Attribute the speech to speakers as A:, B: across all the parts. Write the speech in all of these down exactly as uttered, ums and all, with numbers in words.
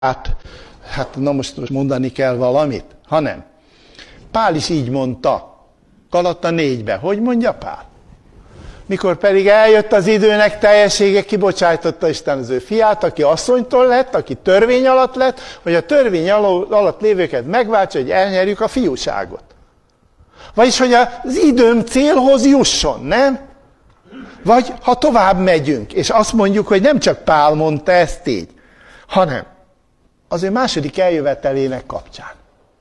A: Hát, hát na most mondani kell valamit, hanem Pál is így mondta, Galata négyben. Hogy mondja Pál? Mikor pedig eljött az időnek teljessége, kibocsájtotta Isten az ő fiát, aki asszonytól lett, aki törvény alatt lett, hogy a törvény alatt lévőket megváltsa, hogy elnyerjük a fiúságot. Vagyis, hogy az időm célhoz jusson, nem? Vagy ha tovább megyünk, és azt mondjuk, hogy nem csak Pál mondta ezt így, hanem az ő második eljövetelének kapcsán.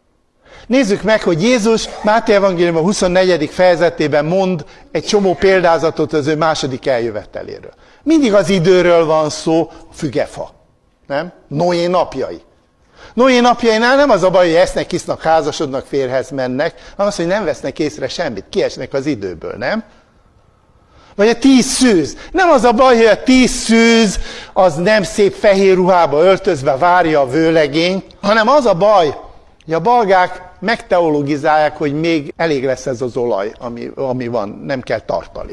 A: Nézzük meg, hogy Jézus Máté evangélium a huszonnegyedik fejezetében mond egy csomó példázatot az ő második eljöveteléről. Mindig az időről van szó, fügefa, nem? Noé napjai. Noé napjainál nem az a baj, hogy esznek, isznak, házasodnak, férjhez mennek, hanem az, hogy nem vesznek észre semmit, kiesnek az időből, nem? Vagy a tíz szűz. Nem az a baj, hogy a tíz szűz az nem szép fehér ruhába öltözve várja a vőlegényt, hanem az a baj, hogy a balgák megteologizálják, hogy még elég lesz ez az olaj, ami, ami van, nem kell tartalék.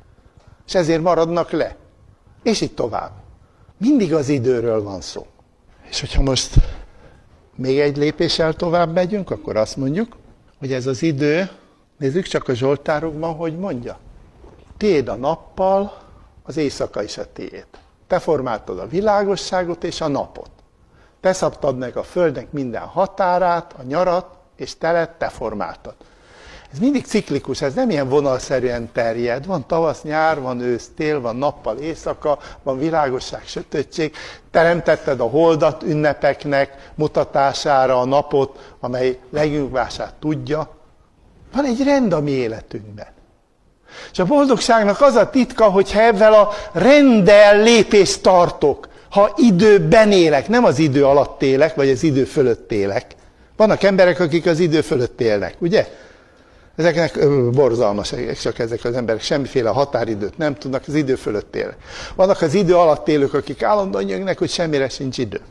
A: És ezért maradnak le. És így tovább. Mindig az időről van szó. És hogyha most még egy lépéssel tovább megyünk, akkor azt mondjuk, hogy ez az idő, nézzük csak a zsoltárokban, hogy mondja. Tiéd a nappal, az éjszaka is a tiéd. Te formáltad a világosságot és a napot. Te szabtad meg a földnek minden határát, a nyarat, és telet te formáltad. Ez mindig ciklikus, ez nem ilyen vonalszerűen terjed. Van tavasz, nyár, van ősz, tél, van nappal, éjszaka, van világosság, sötétség. Teremtetted a holdat ünnepeknek mutatására, a napot, amely legünkvását tudja. Van egy rend a mi életünkben. És a boldogságnak az a titka, hogyha ebben a renddel lépést tartok, ha időben élek, nem az idő alatt élek, vagy az idő fölött élek. Vannak emberek, akik az idő fölött élnek, ugye? Ezeknek ö, borzalmas, csak ezek az emberek semmiféle határidőt nem tudnak, az idő fölött élnek. Vannak az idő alatt élők, akik állandóan nyögnek, hogy semmire sincs idő.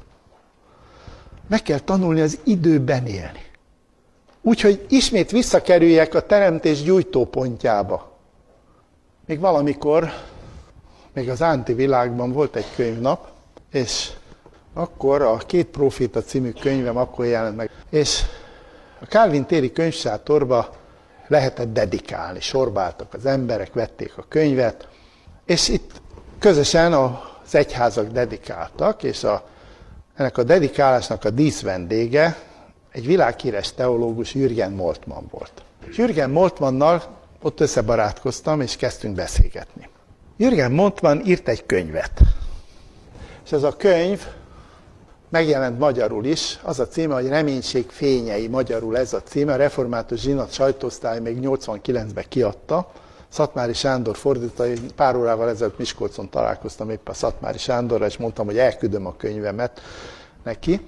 A: Meg kell tanulni az időben élni. Úgyhogy ismét visszakerüljek a teremtés gyújtópontjába. Még valamikor, még az ánti világban volt egy könyvnap, és akkor a Két Próféta című könyvem akkor jelent meg. És a Calvin téri könyvsátorba lehetett dedikálni. Sorba álltak az emberek, vették a könyvet, és itt közösen az egyházak dedikáltak, és a, ennek a dedikálásnak a díszvendége egy világhíres teológus, Jürgen Moltmann volt. És Jürgen Moltmannnal ott összebarátkoztam, és kezdtünk beszélgetni. Jürgen Moltmann írt egy könyvet. És ez a könyv megjelent magyarul is. Az a címe, hogy Reménység fényei, magyarul ez a címe. A Református Zsinat sajtóosztály még nyolcvankilencben kiadta. Szatmári Sándor fordította, pár órával ezelőtt Miskolcon találkoztam éppen a Szatmári Sándorral, és mondtam, hogy elküldöm a könyvemet neki.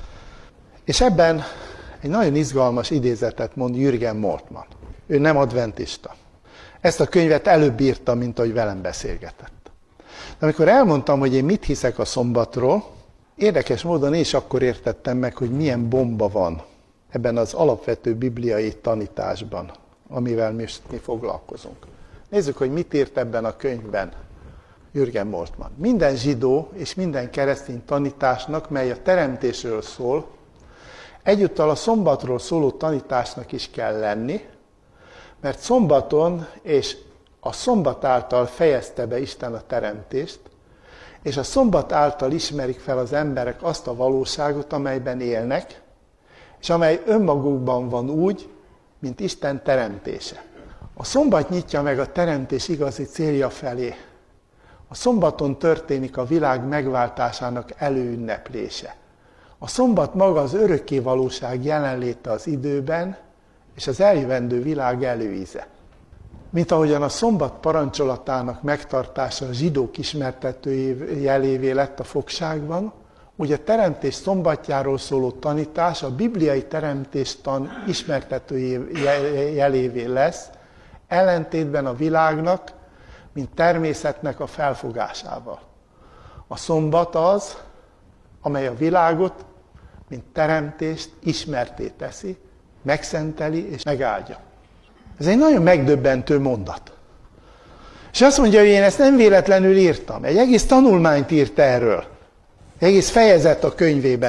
A: És ebben egy nagyon izgalmas idézetet mond Jürgen Moltmann. Ő nem adventista. Ezt a könyvet előbb írta, mint ahogy velem beszélgetett. De amikor elmondtam, hogy én mit hiszek a szombatról, érdekes módon én is akkor értettem meg, hogy milyen bomba van ebben az alapvető bibliai tanításban, amivel mi, mi foglalkozunk. Nézzük, hogy mit írt ebben a könyvben Jürgen Moltmann. Minden zsidó és minden keresztény tanításnak, mely a teremtésről szól, egyúttal a szombatról szóló tanításnak is kell lenni, mert szombaton és a szombat által fejezte be Isten a teremtést, és a szombat által ismerik fel az emberek azt a valóságot, amelyben élnek, és amely önmagukban van úgy, mint Isten teremtése. A szombat nyitja meg a teremtés igazi célja felé. A szombaton történik a világ megváltásának előünneplése. A szombat maga az örökké valóság jelenléte az időben, és az eljövendő világ előíze. Mint ahogyan a szombat parancsolatának megtartása a zsidók ismertető jelévé lett a fogságban, úgy a teremtés szombatjáról szóló tanítás a bibliai teremtéstan ismertető jelévé lesz, ellentétben a világnak, mint természetnek a felfogásával. A szombat az, amely a világot, mint teremtést ismertté teszi, megszenteli és megáldja. Ez egy nagyon megdöbbentő mondat. És azt mondja, hogy én ezt nem véletlenül írtam. Egy egész tanulmányt írt erről. Egy egész fejezet a könyvében.